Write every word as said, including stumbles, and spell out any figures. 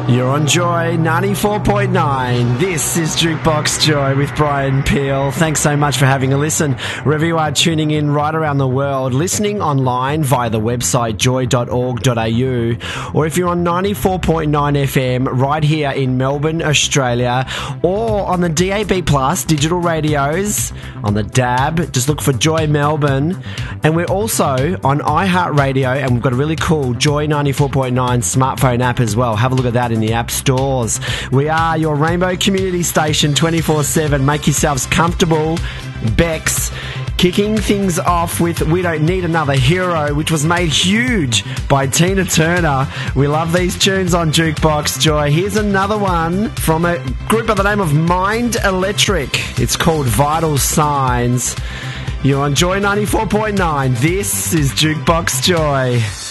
You're on Joy ninety-four point nine. This is Jukebox Joy with Brian Peel. Thanks so much for having a listen. Wherever you are tuning in right around the world, listening online via the website joy dot org dot a u, or if you're on ninety-four point nine F M right here in Melbourne, Australia, or on the D A B Plus digital radios, on the D A B, just look for Joy Melbourne. And we're also on iHeartRadio, and we've got a really cool Joy ninety-four point nine smartphone app as well. Have a look at that in the app stores. We are your Rainbow Community Station twenty-four seven. Make yourselves comfortable. Bex kicking things off with We Don't Need Another Hero, which was made huge by Tina Turner. We love these tunes on Jukebox Joy. Here's another one from a group by the name of Mind Electric. It's called Vital Signs. You're on Joy ninety-four point nine. This is Jukebox Joy.